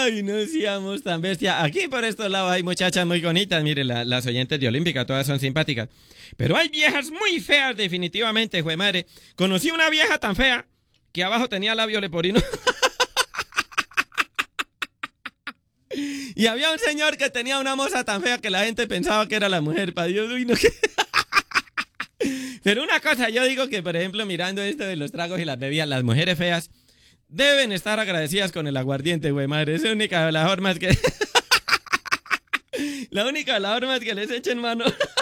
Ay, no seamos tan bestia. Aquí por estos lados hay muchachas muy bonitas. Mire, las oyentes de Olímpica, todas son simpáticas. Pero hay viejas muy feas, definitivamente, jue madre. Conocí una vieja tan fea que abajo tenía labio leporino. Y había un señor que tenía una moza tan fea que la gente pensaba que era la mujer. Pa' Dios, uy, no, que... Pero una cosa, yo digo que, por ejemplo, mirando esto de los tragos y las bebidas, las mujeres feas deben estar agradecidas con el aguardiente, güey, madre. Es la única de las formas que... La única de las formas que les echen mano.